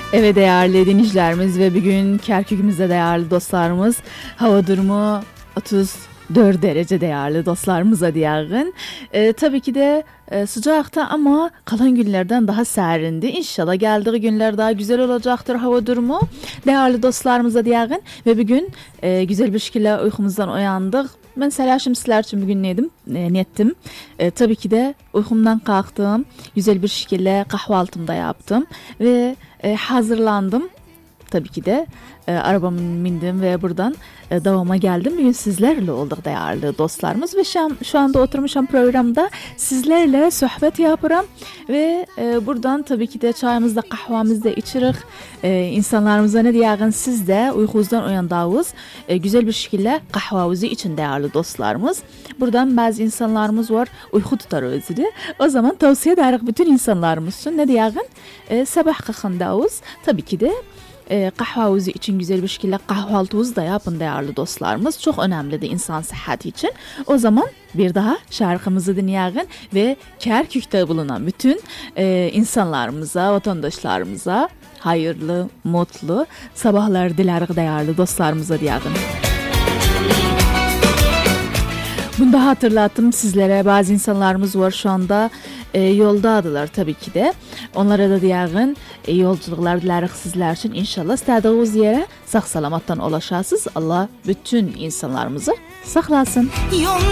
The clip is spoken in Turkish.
Evet değerli dinleyicilerimiz ve bugün Kerkük'ümüzde değerli dostlarımız hava durumu 34 derece değerli dostlarımıza diyağın. Tabii ki de sıcakta ama kalan günlerden daha serindi. İnşallah geldiği günler daha güzel olacaktır hava durumu. Değerli dostlarımıza diyağın ve bugün güzel bir şekilde uykumuzdan uyandık. Ben selaşım sizler için bugün niyettim. Tabii ki de uykumdan kalktım. Güzel bir şekilde kahvaltımda yaptım ve hazırlandım. Tabii ki de arabamı bindim ve buradan davama geldim. Bugün sizlerle olduk değerli dostlarımız ve şu anda oturmuşum programda sizlerle sohbet yaparım ve buradan tabii ki de çayımızda kahvamızda içirik. İnsanlarımıza ne diyağın siz de uykunuzdan uyandığınız güzel bir şekilde kahvamızı için değerli dostlarımız. Buradan bazı insanlarımız var uyku tutar özünü. O zaman tavsiye ederim bütün insanlarımız için ne diyağın sabah kalkandağız tabii ki de kahvaltı için güzel bir şekilde kahvaltınızı da yapın değerli dostlarımız. Çok önemlidir insan sıhhati için. O zaman bir daha şarkımızı dinleyin ve Kerkük'te bulunan bütün insanlarımıza, vatandaşlarımıza hayırlı, mutlu sabahlar dileriz değerli dostlarımıza diyeyim. Bunu da hatırlattım sizlere. Bazı insanlarımız var şu anda yoldadırlar tabii ki de. Onlara da diyağın yolculuklar dileriz sizler için. İnşallah istediğiniz yere sağ salamattan ulaşasınız. Allah bütün insanlarımızı saklasın.